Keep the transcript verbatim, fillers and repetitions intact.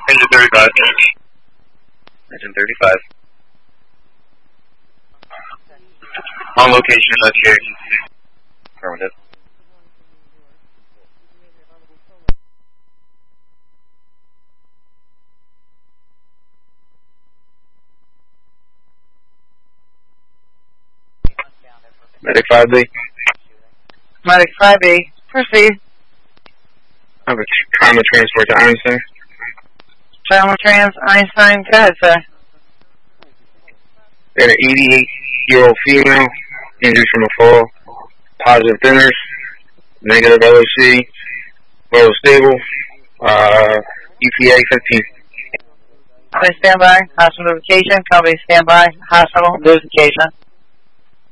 Engine thirty-five. Engine thirty-five. On location, let's hear. Affirmative. Medic five B. Medic five B, proceed. I have a trauma transport to Einstein. Trauma trans, Einstein, go ahead, sir. We had an eighty-eight-year-old female, injured from a fall, positive thinners, negative L O C, vital stable, uh, E P A fifteen. Company standby, hospital notification, company standby, hospital notification.